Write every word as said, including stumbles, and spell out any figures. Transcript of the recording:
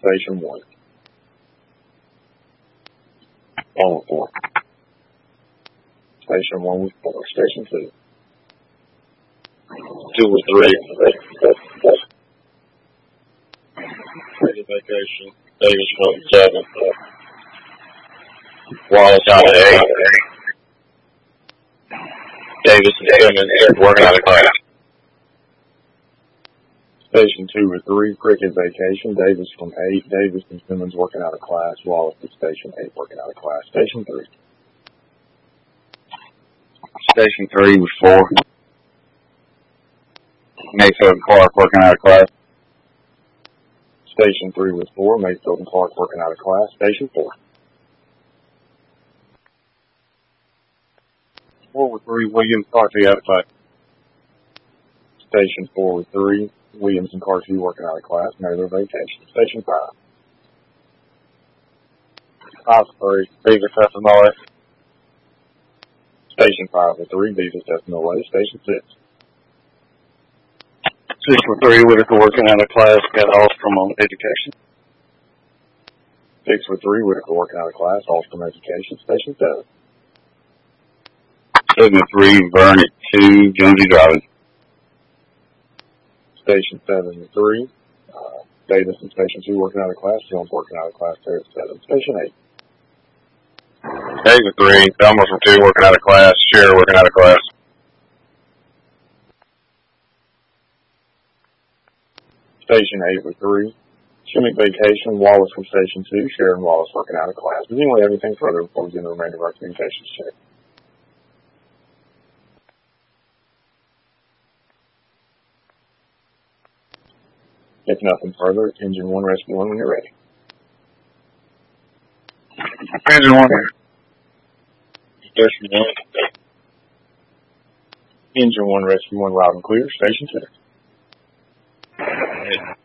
Station one. One with four. Station one with four. Station two. Two with three. Ready vacation. Davis from seven. Wallace out of eight. Davis and Simmons working out of class. Station two or three, Cricket vacation. Davis from eight. Davis and Simmons working out of class. Wallace at station eight working out of class. Station three. Station three was four. Mayfield and Clark working out of class. Station three was four. Mayfield and Clark working out of class. Station four. Four with three. Williams, Carty out of class. Station four with three. Williams and Carty working out of class. Naylor vacation. Station five. Five for three. Beavis F M L A. Station five with three. Beavis F M L A. Station six. Six for three. Whitaker working out of class. Got Ostrom on education. Six for three. Whitaker working out of class. Ostrom education. Station seven. Seven for three. Vern at two. Jonesy driving. Station seven and three. Uh, Davis and Station two working out of class. Jones working out of class there at seven. Station eight. Eight with three. Thelma from two working out of class. Shearer working out of class. Station eight with three. Shimmick vacation. Wallace from Station two. Shearer and Wallace working out of class. Does anyone have anything further before we get into the remainder of our communications check? If nothing further, engine one, rescue one when you're ready. Engine one. Station one. Engine one, rescue one, loud and clear. Station two.